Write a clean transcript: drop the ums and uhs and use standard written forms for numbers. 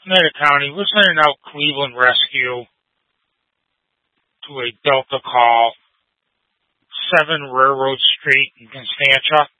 Snyder County, we're sending out Cleveland Rescue to a Delta call, 7 Railroad Street in Constantia.